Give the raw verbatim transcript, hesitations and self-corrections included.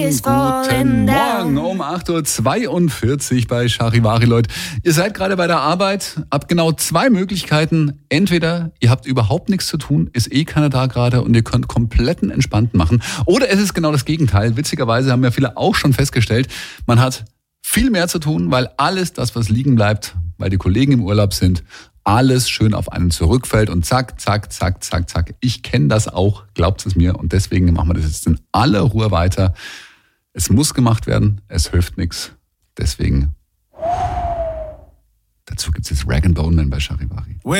Wunderschönen guten Morgen um acht Uhr zweiundvierzig bei Charivari, Leute. Ihr seid gerade bei der Arbeit, habt genau zwei Möglichkeiten. Entweder ihr habt überhaupt nichts zu tun, ist eh keiner da gerade und ihr könnt kompletten Entspannten machen. Oder es ist genau das Gegenteil. Witzigerweise haben ja viele auch schon festgestellt, man hat viel mehr zu tun, weil alles das, was liegen bleibt, weil die Kollegen im Urlaub sind, alles schön auf einen zurückfällt und zack, zack, zack, zack, zack. Ich kenne das auch, glaubt es mir. Und deswegen machen wir das jetzt in aller Ruhe weiter. Es muss gemacht werden, es hilft nichts. Deswegen, dazu gibt es jetzt Rag and Bone Man bei Charivari.